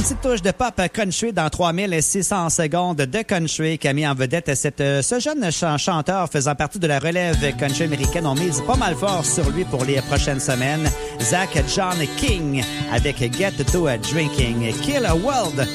Petite touche de pop country dans 3600 secondes de country qui a mis en vedette ce jeune chanteur faisant partie de la relève country américaine. On mise pas mal fort sur lui pour les prochaines semaines. Zach John King avec Get to Drinking. Kill a World